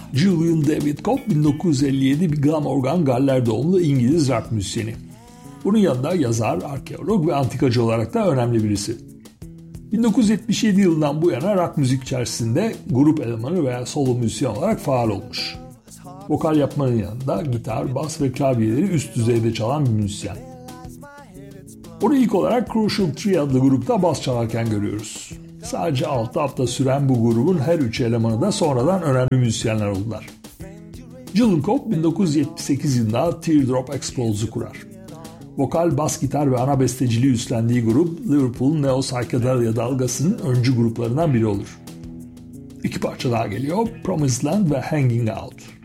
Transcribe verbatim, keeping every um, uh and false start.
Julian David Cobb bin dokuz yüz elli yedi bir Glamorgan Galler doğumlu İngiliz rock müzisyeni. Bunun yanında yazar, arkeolog ve antikacı olarak da önemli birisi. bin dokuz yüz yetmiş yedi yılından bu yana rock müzik içerisinde grup elemanı veya solo müzisyen olarak faal olmuş. Vokal yapmanın yanında gitar, bas ve klavyeleri üst düzeyde çalan bir müzisyen. Onu ilk olarak Crucial Tree adlı grupta bas çalarken görüyoruz. Sadece altı hafta süren bu grubun her üç elemanı da sonradan önemli müzisyenler oldular. Julian Cobb bin dokuz yüz yetmiş sekiz yılında Teardrop Explodes'u kurar. Vokal, bas gitar ve ana besteciliği üstlendiği grup Liverpool'un neo psychedelia dalgasının öncü gruplarından biri olur. İki parça daha geliyor: Promised Land ve Hanging Out.